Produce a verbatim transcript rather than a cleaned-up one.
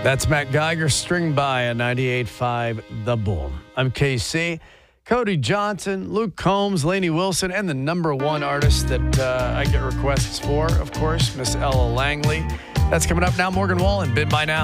That's Matt Geiger, String by on ninety-eight point five The Bull. I'm K C. Cody Johnson, Luke Combs, Lainey Wilson, and the number one artist that uh, I get requests for, of course, Miss Ella Langley. That's coming up now. Morgan Wallen, Bid by Now.